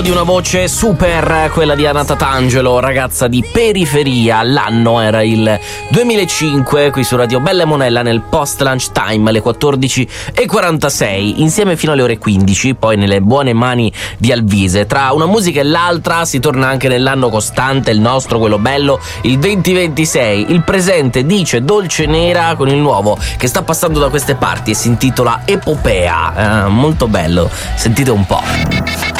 Di una voce super, quella di Anna Tatangelo, ragazza di periferia. L'anno era il 2005, qui su Radio Bella e Monella nel post lunch time alle 14:46, insieme fino alle ore 15, poi nelle buone mani di Alvise. Tra una musica e l'altra si torna anche nell'anno costante, il nostro, quello bello, il 2026. Il presente dice Dolce Nera con il nuovo che sta passando da queste parti e si intitola Epopea. Molto bello, sentite un po'.